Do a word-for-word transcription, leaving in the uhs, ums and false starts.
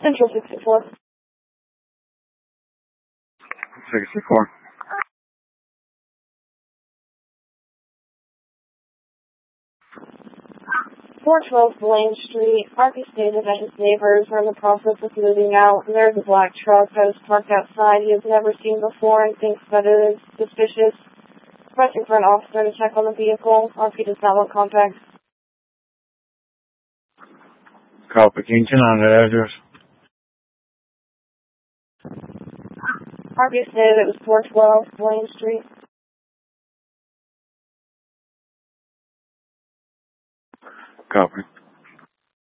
Central sixty-four. sixty-four. four twelve Blaine Street. Harvey stated that his neighbors are in the process of moving out, and there's a black truck that is parked outside he has never seen before and thinks that it is suspicious. Requesting for an officer to check on the vehicle. R P does not want contact. Copy. Can you turn on that address? Harvey stated it was four twelve Blaine Street. Copy.